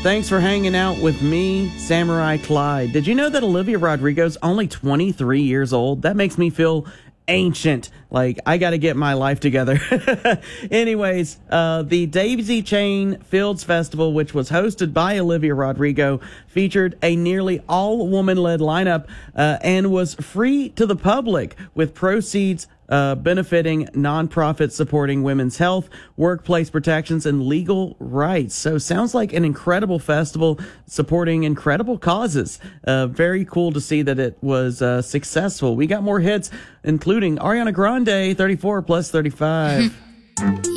Thanks for hanging out with me, Samurai Clyde. Did you know that Olivia Rodrigo's only 23 years old? That makes me feel ancient. Like, I got to get my life together. Anyways, the Daisy Chain Fields Festival, which was hosted by Olivia Rodrigo, featured a nearly all-woman-led lineup and was free to the public, with proceeds benefiting nonprofits supporting women's health, workplace protections, and legal rights. So sounds like an incredible festival supporting incredible causes. Very cool to see that it was successful. We got more hits, including Ariana Grande, 34 plus 35.